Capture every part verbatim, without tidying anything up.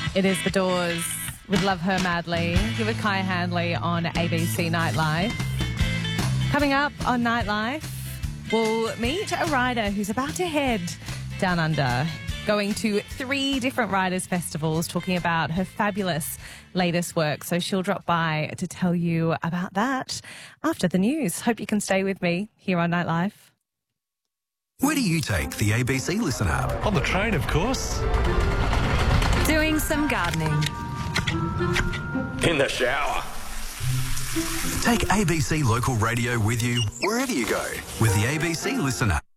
It is The Doors with Love Her Madly. Here with Kai Handley on A B C Nightlife. Coming up on Nightlife, we'll meet a rider who's about to head down under, going to three different riders' festivals, talking about her fabulous latest work. So she'll drop by to tell you about that after the news. Hope you can stay with me here on Nightlife. Where do you take the A B C Listen app? On the train, of course. Doing some gardening. In the shower. Take A B C Local Radio with you wherever you go with the A B C Listen app.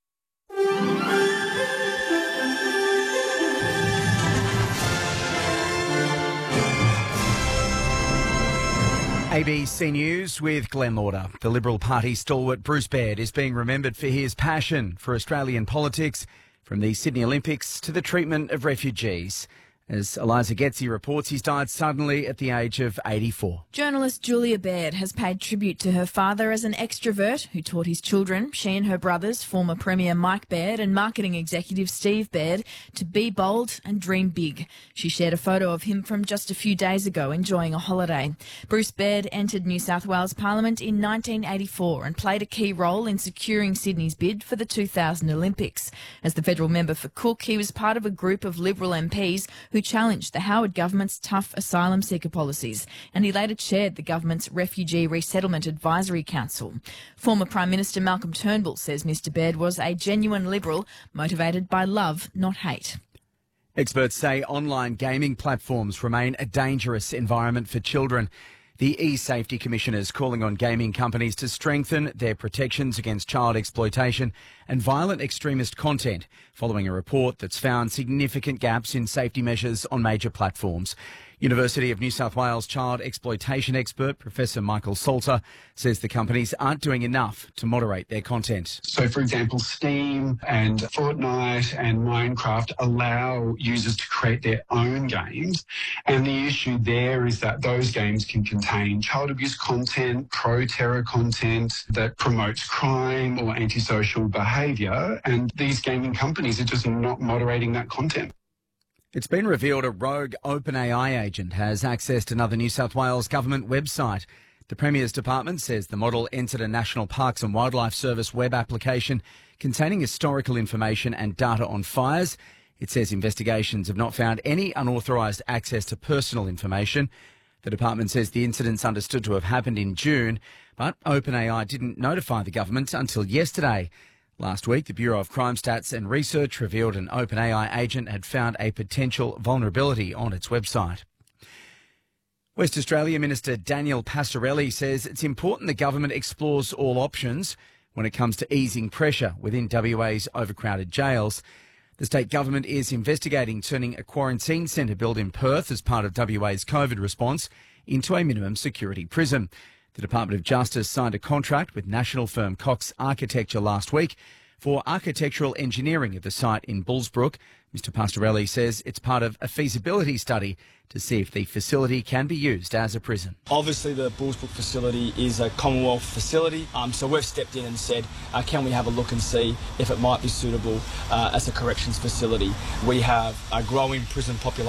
A B C News with Glenn Lauder. The Liberal Party stalwart Bruce Baird is being remembered for his passion for Australian politics, from the Sydney Olympics to the treatment of refugees. As Eliza Getzi reports, he's died suddenly at the age of eighty-four. Journalist Julia Baird has paid tribute to her father as an extrovert who taught his children, she and her brothers, former Premier Mike Baird and marketing executive Steve Baird, to be bold and dream big. She shared a photo of him from just a few days ago enjoying a holiday. Bruce Baird entered New South Wales Parliament in nineteen eighty-four and played a key role in securing Sydney's bid for the two thousand Olympics. As the federal member for Cook, he was part of a group of Liberal M Ps who challenged the Howard government's tough asylum seeker policies, and he later chaired the government's Refugee Resettlement Advisory Council. Former Prime Minister Malcolm Turnbull says Mr Baird was a genuine Liberal, motivated by love, not hate. Experts say online gaming platforms remain a dangerous environment for children. The E-Safety Commissioner is calling on gaming companies to strengthen their protections against child exploitation and violent extremist content, following a report that's found significant gaps in safety measures on major platforms. University of New South Wales child exploitation expert Professor Michael Salter says the companies aren't doing enough to moderate their content. So, for example, Steam and Fortnite and Minecraft allow users to create their own games, and the issue there is that those games can contain child abuse content, pro-terror content that promotes crime or antisocial behaviour, and these gaming companies are just not moderating that content. It's been revealed a rogue OpenAI agent has accessed another New South Wales government website. The Premier's department says the model entered a National Parks and Wildlife Service web application containing historical information and data on fires. It says investigations have not found any unauthorised access to personal information. The department says the incident's understood to have happened in June, but OpenAI didn't notify the government until yesterday. Last week, the Bureau of Crime Stats and Research revealed an OpenAI agent had found a potential vulnerability on its website. West Australia Minister Daniel Passarelli says it's important the government explores all options when it comes to easing pressure within W A's overcrowded jails. The state government is investigating turning a quarantine centre built in Perth as part of W A's COVID response into a minimum security prison. The Department of Justice signed a contract with national firm Cox Architecture last week for architectural engineering of the site in Bullsbrook. Mister Pastorelli says it's part of a feasibility study to see if the facility can be used as a prison. Obviously, the Bullsbrook facility is a Commonwealth facility, um, so we've stepped in and said, uh, can we have a look and see if it might be suitable uh, as a corrections facility? We have a growing prison population.